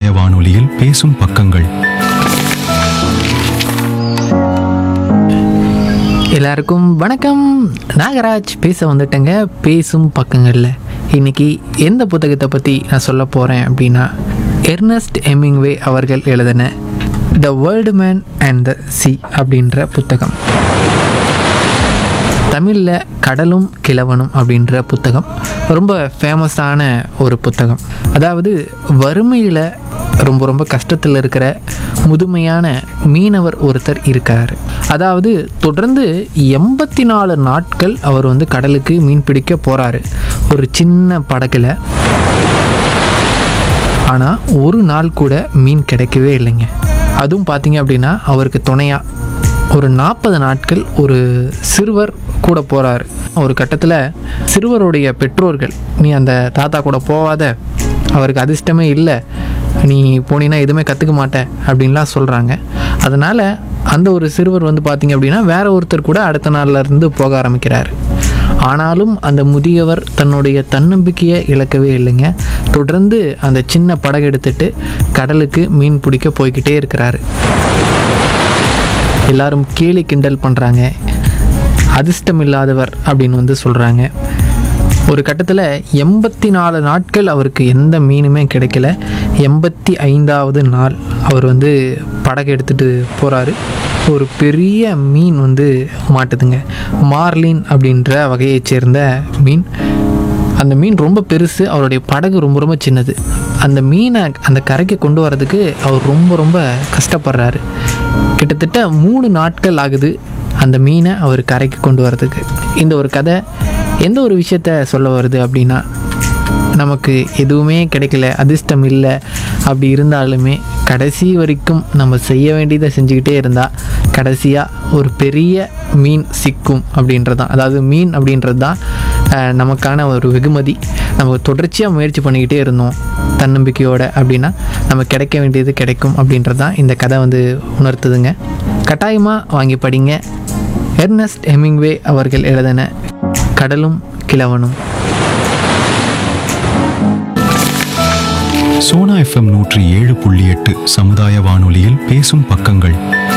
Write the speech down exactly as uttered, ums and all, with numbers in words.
வானொலியில் பேசும் பக்கங்கள். எல்லாருக்கும் வணக்கம். நாகராஜ் பேச வந்துட்டேங்க பேசும் பக்கங்களில். இன்னைக்கு எந்த புத்தகத்தை பற்றி நான் சொல்ல போகிறேன் அப்படின்னா, எர்னஸ்ட் ஹெமிங்வே அவர்கள் எழுதின the world man and the C அப்படின்ற புத்தகம். தமிழில் கடலும் கிழவனும் அப்படின்ற புத்தகம் ரொம்ப ஃபேமஸான ஒரு புத்தகம். அதாவது வறுமையில் ரொம்ப ரொம்ப கஷ்டத்தில் இருக்கிற முதுமையான மீனவர் ஒருத்தர் இருக்கார். அதாவது தொடர்ந்து எண்பத்தி நாலு நாட்கள் அவர் வந்து கடலுக்கு மீன் பிடிக்க போகிறாரு ஒரு சின்ன படகுல. ஆனால் ஒரு நாள் கூட மீன் கிடைக்கவே இல்லைங்க. அதுவும் பார்த்தீங்க அப்படின்னா அவருக்கு துணையாக ஒரு நாற்பது நாட்கள் ஒரு சிறுவர் கூட போகிறாரு. ஒரு கட்டத்தில் சிறுவருடைய பெற்றோர்கள், நீ அந்த தாத்தா கூட போகாத, அவருக்கு அதிர்ஷ்டமே இல்லை, நீ போனீன்னா எதுவுமே கற்றுக்க மாட்டேன் அப்படின்லாம் சொல்கிறாங்க. அதனால் அந்த ஒரு சிறுவர் வந்து பார்த்திங்க அப்படின்னா வேற ஒருத்தர் கூட அடுத்த நாளில் இருந்து போக ஆரம்பிக்கிறார். ஆனாலும் அந்த முதியவர் தன்னுடைய தன்னம்பிக்கையை இழக்கவே இல்லைங்க. தொடர்ந்து அந்த சின்ன படகு எடுத்துட்டு கடலுக்கு மீன் பிடிக்க போய்கிட்டே இருக்கிறாரு. எல்லாரும் கேலி கிண்டல் பண்ணுறாங்க, அதிர்ஷ்டம் இல்லாதவர் அப்படின்னு வந்து சொல்கிறாங்க. ஒரு கட்டத்தில் எண்பத்தி நாலு நாட்கள் அவருக்கு எந்த மீனுமே கிடைக்கல. எண்பத்தி ஐந்தாவது நாள் அவர் வந்து படகு எடுத்துகிட்டு போகிறாரு. ஒரு பெரிய மீன் வந்து மாட்டுதுங்க. மார்லின் அப்படின்ற வகையைச் சேர்ந்த மீன். அந்த மீன் ரொம்ப பெருசு, அவருடைய படகு ரொம்ப ரொம்ப சின்னது. அந்த மீனை அந்த கரைக்கு கொண்டு வரதுக்கு அவர் ரொம்ப ரொம்ப கஷ்டப்படுறாரு. கிட்டத்தட்ட மூணு நாட்கள் ஆகுது அந்த மீனை அவர் கரைக்கு கொண்டு வரதுக்கு. இந்த ஒரு கதை எந்த ஒரு விஷயத்த சொல்ல வருது அப்படின்னா, நமக்கு எதுவுமே கிடைக்கல, அதிர்ஷ்டம் இல்லை, அப்படி இருந்தாலுமே கடைசி வரைக்கும் நம்ம செய்ய வேண்டியதை செஞ்சுக்கிட்டே இருந்தால் கடைசியாக ஒரு பெரிய மீன் சிக்கும் அப்படின்றது தான். அதாவது மீன் அப்படின்றது தான் நமக்கான ஒரு வெகுமதி. நம்ம தொடர்ச்சியாக முயற்சி பண்ணிக்கிட்டே இருந்தோம் தன்னம்பிக்கையோடு அப்படின்னா நம்ம கிடைக்க வேண்டியது கிடைக்கும் அப்படின்றது தான் இந்த கதை வந்து உணர்த்துதுங்க. கட்டாயமாக வாங்கி படிங்க. எர்னஸ்ட் ஹெமிங்வே அவர்கள் எழுதின கடலும் கிழவனும். சோனா எஃப்எம் நூற்றி ஏழு புள்ளி எட்டு சமுதாய வானொலியில் பேசும் பக்கங்கள்.